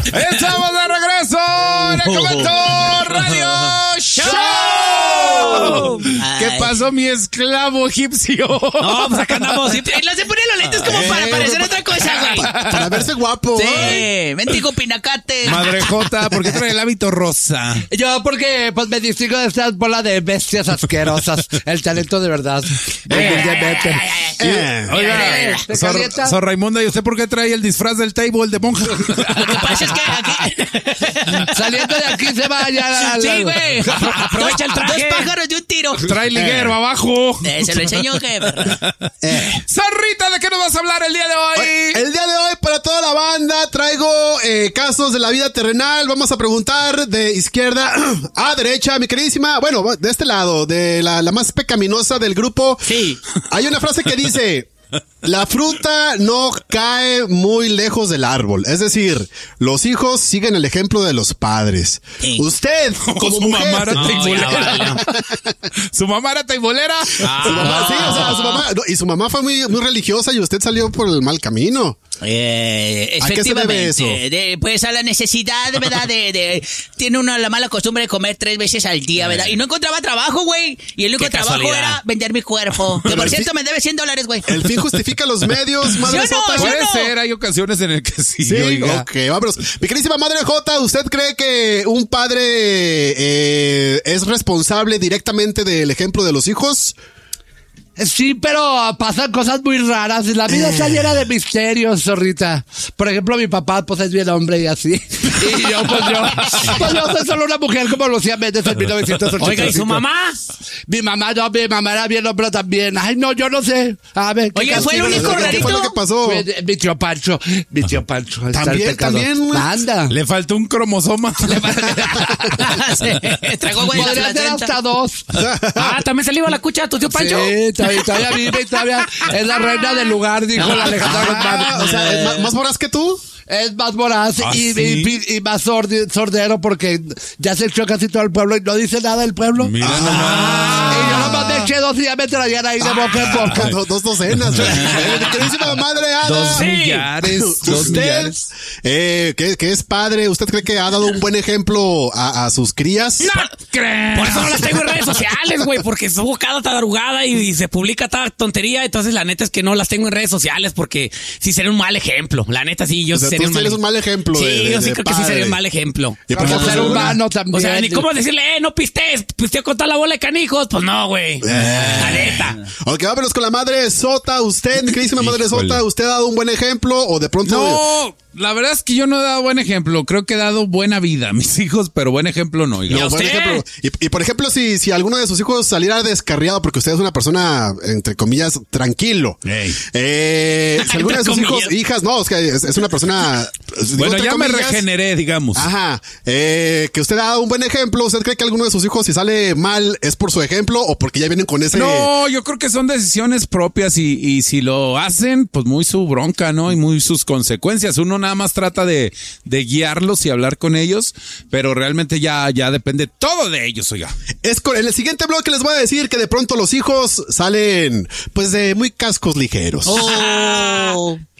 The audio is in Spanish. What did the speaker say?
Estamos de regreso en el Momento Radio Show. ¿Qué pasó, mi esclavo egipcio? No, pues acá andamos. Se ponen los lentes como para parecer otra cosa, güey. Para verse guapo. Sí, mendigo pinacate. Madre Jota, ¿por qué trae el hábito rosa? Yo porque pues me distingo de esta bola de bestias asquerosas. El talento de verdad. Oiga, Sor Raimunda, ¿y usted por qué trae el disfraz del table de monja? Lo que pasa es que aquí... Saliendo de aquí se vaya. Sí, güey. Aprovecha el traje. Dos pájaros de un tiro. Trae liguero abajo. Se lo enseñó, jefe. Sarrita, ¿de qué nos vas a hablar el día de hoy? El día de hoy, para toda la banda, traigo casos de la vida terrenal. Vamos a preguntar de izquierda a derecha, mi queridísima. Bueno, de este lado, de la más pecaminosa del grupo. Sí. Hay una frase que dice: la fruta no cae muy lejos del árbol. Es decir, los hijos siguen el ejemplo de los padres. Sí. Usted, como su mujer... mamá era teibolera. ¿Su mamá era teibolera? Su mamá, sí, o sea, su mamá... No, y su mamá fue muy religiosa y usted salió por el mal camino. Efectivamente. ¿A qué se debe eso? Pues a la necesidad, ¿verdad? Tiene uno la mala costumbre de comer 3 veces al día, ¿verdad? Y no encontraba trabajo, güey. Y el único trabajo era vender mi cuerpo. Que por cierto me debe $100, güey. El fin justifica los medios, Madre ¿Sí o no? Jota. ¿Sí o Puede no? ser, hay ocasiones en las que sí. Sí, oiga. ok, vámonos. Mi queridísima Madre Jota, ¿usted cree que un padre es responsable directamente del ejemplo de los hijos? Sí, pero pasan cosas muy raras. La vida está llena de misterios, zorrita. Por ejemplo, mi papá, pues es bien hombre y así. Y yo yo soy solo una mujer como Lucía Méndez en 1985. Oiga, ¿y su mamá? Mi mamá era bien hombre también. Ay, no, yo no sé. A ver, ¿qué Oiga, ¿fue el castigo? único ¿Qué fue lo que pasó? Mi tío Pancho. También. Anda. Le faltó un cromosoma. Traigo güey la Podría ser placenta. hasta 2. ¿también se le iba la cucha a tu tío Pancho? Sí, todavía vive y todavía es la reina del lugar, dijo la Alejandra Guzmán. O sea, ¿es más voraz que tú? Es más voraz y más sordero porque ya se echó casi todo el pueblo y no dice nada del pueblo. Mira Y yo nomás me eché 2 y ya me traían ahí de boca en boca. Dos docenas. Mi queridísima Madre Ada. 2 millares. 2 ¿Usted, millares. que es padre, usted cree que ha dado un buen ejemplo a sus crías? Por eso no las tengo en redes sociales, güey, porque subo cada tadarugada y se publica cada tontería. Entonces, la neta es que no las tengo en redes sociales porque sí sería un mal ejemplo. La neta, sí, yo O sea, sería tú eres un mal ejemplo. Sí, yo sí creo que sí sería un mal ejemplo. Y por Como ejemplo, ser humano también. O sea, ni cómo decirle, no pistes, pisteo con toda la bola de canijos. Pues no, güey. La neta. Ok, vámonos con la Madre Sota. Usted, mi queridísima Madre Sota, ¿usted ha dado un buen ejemplo o de pronto... No, la verdad es que yo no he dado buen ejemplo. Creo que he dado buena vida a mis hijos, pero buen ejemplo no. oiga. No, buen usted? ejemplo. Y por ejemplo, si alguno de sus hijos saliera descarriado porque usted es una persona, entre comillas, tranquilo. Ey. Si alguno de sus hijos, comillas. hijas, no, es que es una persona... digo, Bueno, entre ya me comillas, regeneré, digamos. Ajá. Que usted ha dado un buen ejemplo. ¿Usted cree que alguno de sus hijos, si sale mal, es por su ejemplo o porque ya vienen con ese... No, yo creo que son decisiones propias y si lo hacen, pues muy su bronca, ¿no? Y muy sus consecuencias. Uno nada más trata de guiarlos y hablar con ellos, pero realmente ya depende todo de ellos, oiga. En el siguiente bloque les voy a decir que de pronto los hijos salen, pues, de muy cascos ligeros. Oh.